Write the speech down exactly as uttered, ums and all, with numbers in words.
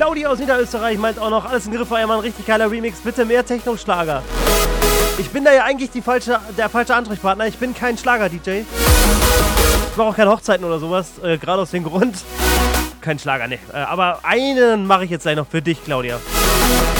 Claudia aus Niederösterreich meint auch noch, alles im Griff, euer Mann, richtig geiler Remix, bitte mehr Techno-Schlager. Ich bin da ja eigentlich die falsche, der falsche Ansprechpartner, ich bin kein Schlager-D J. Ich mache auch keine Hochzeiten oder sowas, äh, gerade aus dem Grund. Kein Schlager, ne. Äh, aber einen mache ich jetzt gleich noch für dich, Claudia.